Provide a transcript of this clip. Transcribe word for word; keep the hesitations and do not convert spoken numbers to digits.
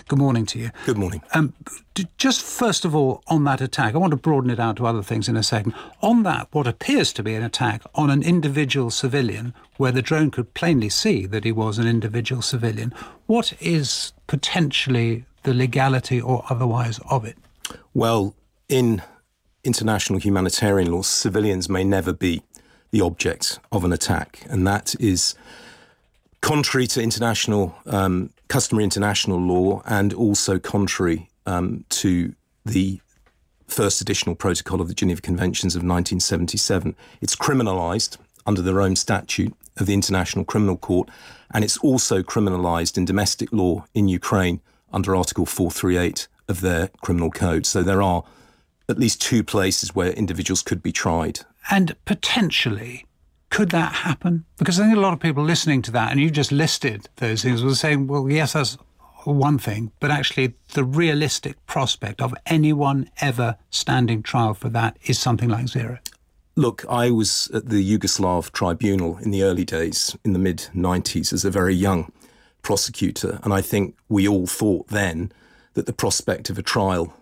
Good morning to you. Good morning. Um, d- just first of all, on that attack, I want to broaden it out to other things in a second. On that, what appears to be an attack on an individual civilian, where the drone could plainly see that he was an individual civilian, what is potentially the legality or otherwise of it? Well, in international humanitarian law, civilians may never be the object of an attack, and that is contrary to international, um, customary international law, and also contrary um, to the first additional protocol of the Geneva Conventions of nineteen seventy-seven. It's criminalised under the Rome Statute of the International Criminal Court, and it's also criminalised in domestic law in Ukraine under Article four thirty-eight of their criminal code. So there are at least two places where individuals could be tried. And potentially, could that happen? Because I think a lot of people listening to that, and you just listed those things, were saying, well, yes, that's one thing, but actually the realistic prospect of anyone ever standing trial for that is something like zero. Look, I was at the Yugoslav tribunal in the early days, in the mid nineties, as a very young prosecutor, and I think we all thought then that the prospect of a trial